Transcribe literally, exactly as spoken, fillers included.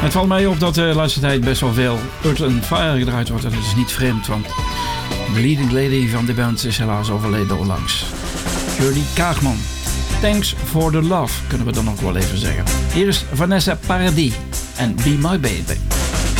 Het valt mij op dat de laatste tijd best wel veel Earth and Fire gedraaid wordt. En dat is niet vreemd, want de leading lady van de band is helaas overleden onlangs. Julie Kaagman. Thanks for the love, kunnen we dan ook wel even zeggen. Hier is Vanessa Paradis en Be My Baby.